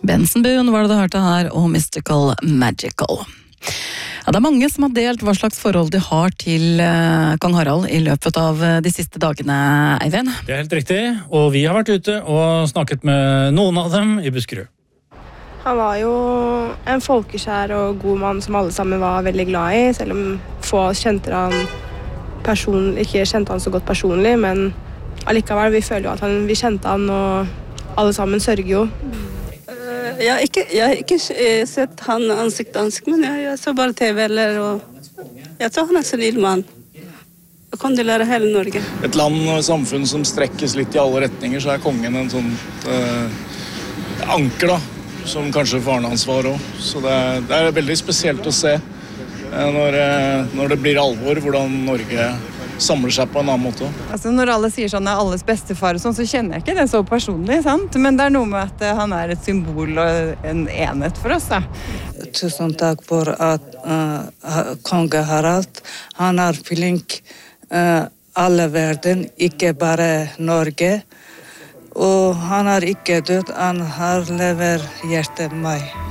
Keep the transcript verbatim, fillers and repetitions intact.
Benson Boone var det du hørte her, og Mystical Magical. Ja, det er mange som har delt hva slags forhold de har til uh, Kong Harald i løpet av de siste dagene, Eivind. Det er helt riktig, og vi har vært ute og snakket med noen av dem i Buskerud. Han var jo en folkeskjær og god mann som alle sammen var veldig glad i, selv om få kjente han person, ikke kjente han så godt personlig, men allikevel, vi føler jo at han, vi kjente han, og alle sammen sørger jo. Jeg har ikke, jeg har ikke sett han ansikt til ansikt, men jeg, jeg så bare T V eller, og jeg tror han er så lille mann. Jeg kan lære hele Norge. Et land og et samfunn som strekkes litt i alle retninger, så er kongen en sånn uh, anker da, som kanskje faren hans var også. Så det er, det er veldig spesielt å se uh, når, uh, når det blir alvor, hvordan Norge samler seg på en annen måte. Altså, når alle sier sånn er alles bestefar og sånn, så kjenner jeg ikke det så personlig, sant? Men det er noe med at uh, han er et symbol og en enhet for oss, da. Tusen takk for at uh, konge Harald, han er flink uh, alle verden, ikke bare Norge. Og han er ikke død, han har lever hjertet meg.